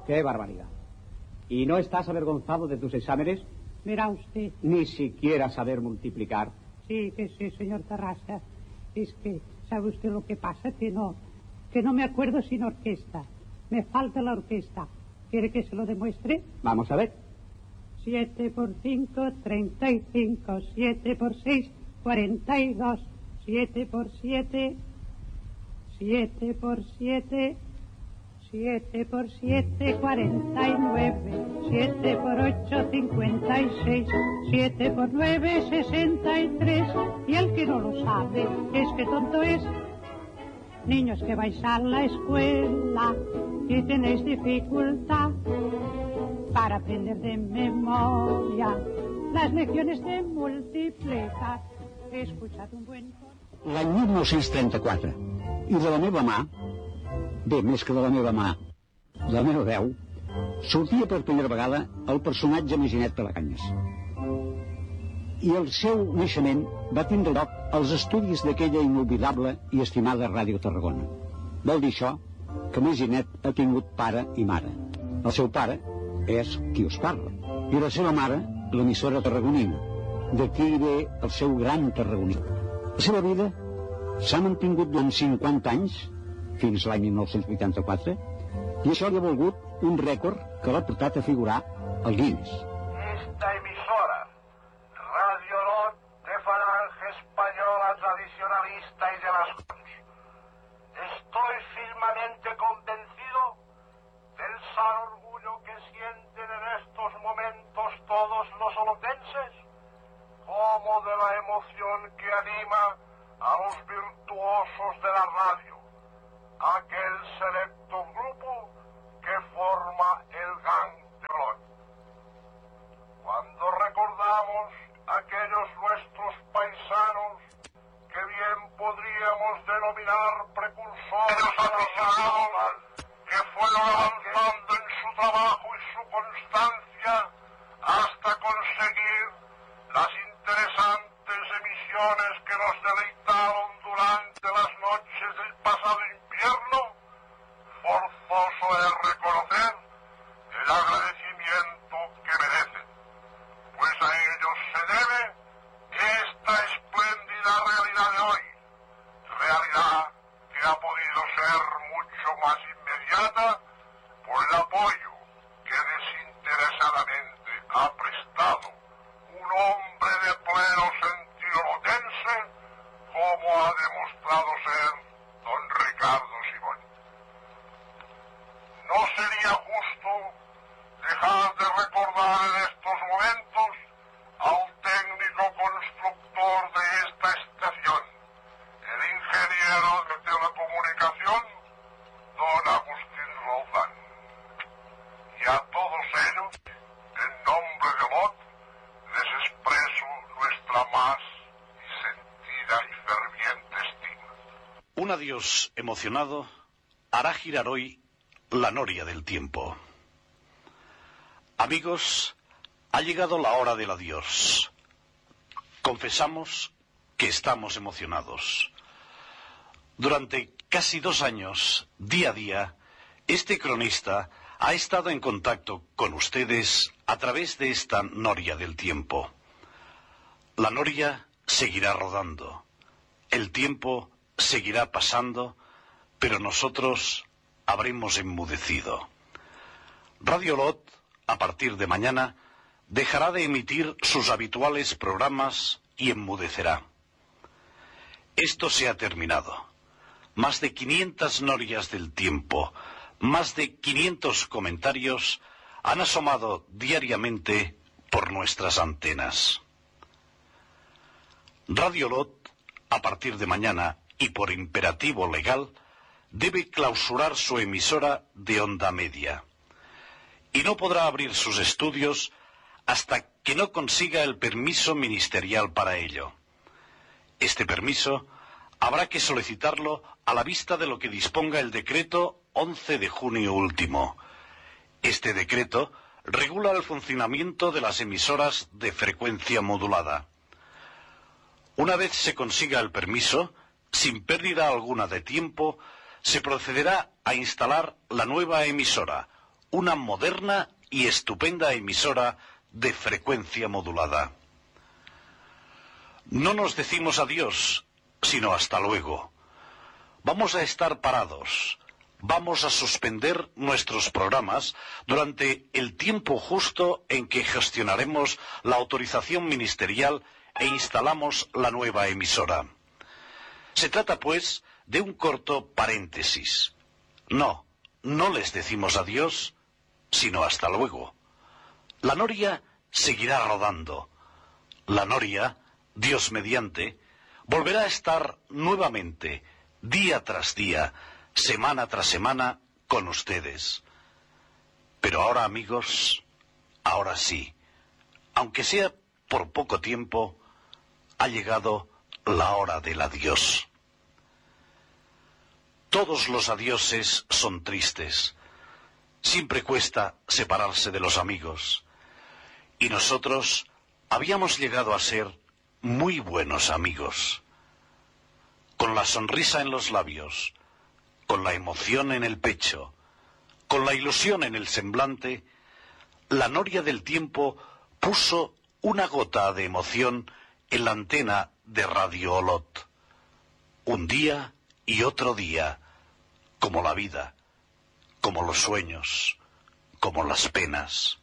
¡Qué barbaridad! ¿Y no estás avergonzado de tus exámenes? Verá usted. Ni siquiera saber multiplicar. Sí, que sí, señor Tarrasa. Es que, ¿sabe usted lo que pasa? Que no me acuerdo sin orquesta. Me falta la orquesta. ¿Quiere que se lo demuestre? Vamos a ver. 7 por 5, 35. 7 por 6, 42. 7 por 7, 7 por 7, 7 por 7, 49. 7 por 8, 56. 7 por 9, 63. Y el que no lo sabe, es que tonto es. Niños que vais a la escuela y tenéis dificultad para aprender de memoria las lecciones de multiplicar, escuchad un buen... L'any 1934, i de la meva mà, bé, més que de la meva mà, de la meva veu, sortia per primera vegada el personatge Maginet Pelacanyes. I el seu naixement va tindre lloc als estudis d'aquella inoblidable i estimada Ràdio Tarragona. Vol dir això que Maginet ha tingut pare i mare. El seu pare és qui us parla, i la seva mare, l'emissora tarragonina. D'aquí ve el seu gran tarragoní. La seva vida s'ha mantingut durant 50 anys, fins l'any 1984, i això li ha volgut un rècord que l'ha portat a figurar al Guinness. Esta emisora, Radio Lot de Falange Española Tradicionalista y de las Cons. Estoy firmemente convencido del sano orgullo que sienten en estos momentos todos los olotenses, como de la emoción que anima a los virtuosos de la radio, aquel selecto grupo que forma el gang de Olot. Cuando recordamos aquellos nuestros paisanos que bien podríamos denominar precursores aficionados, que fueron avanzando en su trabajo y su constancia hasta conseguir las interesantes emisiones que nos deleitaron durante las noches del pasado invierno, forzoso es reconocer el agradecimiento que merecen, pues a ellos se debe esta espléndida realidad de hoy, realidad que ha podido ser mucho más inmediata por el apoyo que desinteresadamente ha prestado un hombre de pleno sentido lotense como ha demostrado ser don Ricardo Simón. No sería justo dejar de recordar en estos momentos al técnico constructor de esta estación, el ingeniero de telecomunicación, don Agustín Roldán. Y a todos ellos, en nombre de Lot, les expreso nuestra más sentida y ferviente estima. Un adiós emocionado hará girar hoy la noria del tiempo. Amigos, ha llegado la hora del adiós. Confesamos que estamos emocionados. Durante casi 2 años, día a día, este cronista ha estado en contacto con ustedes a través de esta noria del tiempo. La noria seguirá rodando, el tiempo seguirá pasando, pero nosotros habremos enmudecido. Radio Lot, a partir de mañana, dejará de emitir sus habituales programas y enmudecerá. Esto se ha terminado. Más de 500 norias del tiempo, más de 500 comentarios han asomado diariamente por nuestras antenas. Radio Lot, a partir de mañana y por imperativo legal, debe clausurar su emisora de onda media. Y no podrá abrir sus estudios hasta que no consiga el permiso ministerial para ello. Este permiso habrá que solicitarlo a la vista de lo que disponga el decreto 11 de junio último. Este decreto regula el funcionamiento de las emisoras de frecuencia modulada. Una vez se consiga el permiso, sin pérdida alguna de tiempo, se procederá a instalar la nueva emisora, una moderna y estupenda emisora de frecuencia modulada. No nos decimos adiós, sino hasta luego. Vamos a estar parados. Vamos a suspender nuestros programas durante el tiempo justo en que gestionaremos la autorización ministerial e instalamos la nueva emisora. Se trata, pues, de un corto paréntesis. No les decimos adiós, sino hasta luego. La noria seguirá rodando. La noria, Dios mediante, volverá a estar nuevamente, día tras día, semana tras semana, con ustedes. Pero ahora, amigos, ahora sí, aunque sea por poco tiempo, ha llegado la hora del adiós. Todos los adioses son tristes. Siempre cuesta separarse de los amigos. Y nosotros habíamos llegado a ser muy buenos amigos. Con la sonrisa en los labios, con la emoción en el pecho, con la ilusión en el semblante, la noria del tiempo puso una gota de emoción en la antena de Radio Olot. Un día y otro día, como la vida, como los sueños, como las penas.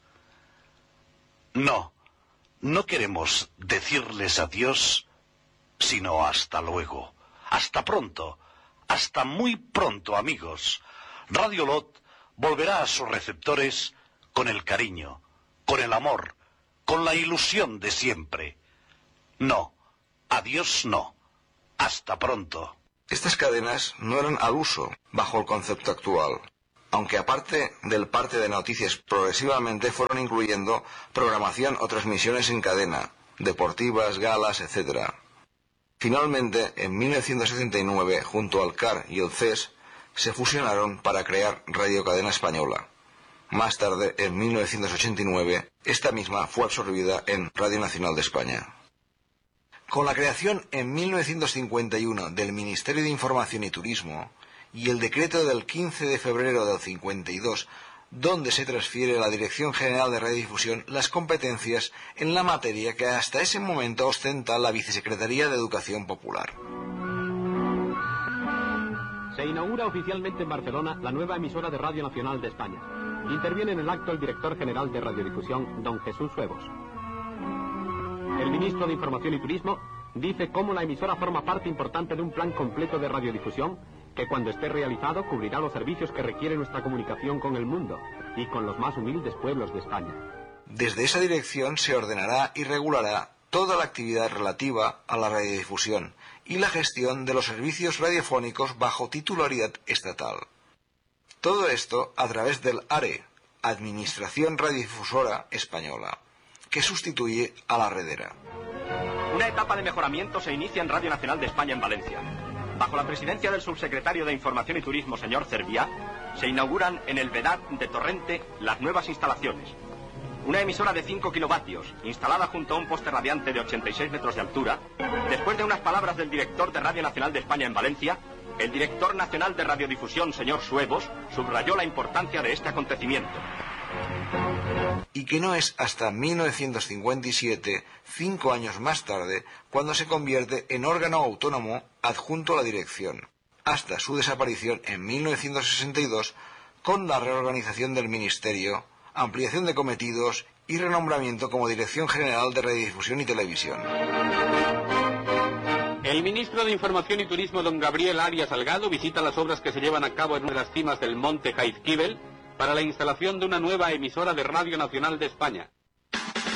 No queremos decirles adiós, sino hasta luego, hasta pronto, hasta muy pronto, amigos. Radio Olot volverá a sus receptores con el cariño, con el amor, con la ilusión de siempre. No, adiós no, hasta pronto. Estas cadenas no eran al uso bajo el concepto actual, aunque aparte del parte de noticias progresivamente fueron incluyendo programación o transmisiones en cadena, deportivas, galas, etc. Finalmente, en 1979, junto al CAR y el CES, se fusionaron para crear Radio Cadena Española. Más tarde, en 1989, esta misma fue absorbida en Radio Nacional de España. Con la creación en 1951 del Ministerio de Información y Turismo y el decreto del 15 de febrero del 52, donde se transfiere a la Dirección General de Radiodifusión las competencias en la materia que hasta ese momento ostenta la Vicesecretaría de Educación Popular. Se inaugura oficialmente en Barcelona la nueva emisora de Radio Nacional de España. Interviene en el acto el director general de Radiodifusión, don Jesús Suevos. El ministro de Información y Turismo dice cómo la emisora forma parte importante de un plan completo de radiodifusión que cuando esté realizado cubrirá los servicios que requiere nuestra comunicación con el mundo y con los más humildes pueblos de España. Desde esa dirección se ordenará y regulará toda la actividad relativa a la radiodifusión y la gestión de los servicios radiofónicos bajo titularidad estatal. Todo esto a través del ARE, Administración Radiodifusora Española, que sustituye a la redera. Una etapa de mejoramiento se inicia en Radio Nacional de España en Valencia. Bajo la presidencia del subsecretario de Información y Turismo, señor Cerviá, se inauguran en el Vedat de Torrente las nuevas instalaciones. Una emisora de 5 kilovatios, instalada junto a un poste radiante de 86 metros de altura. Después de unas palabras del director de Radio Nacional de España en Valencia, el director nacional de radiodifusión, señor Suevos, subrayó la importancia de este acontecimiento. Y que no es hasta 1957, 5 años más tarde, cuando se convierte en órgano autónomo adjunto a la dirección, hasta su desaparición en 1962 con la reorganización del Ministerio, ampliación de cometidos y renombramiento como Dirección General de Radiodifusión y Televisión. El ministro de Información y Turismo, don Gabriel Arias Salgado, visita las obras que se llevan a cabo en una de las cimas del monte Jaizkibel para la instalación de una nueva emisora de Radio Nacional de España.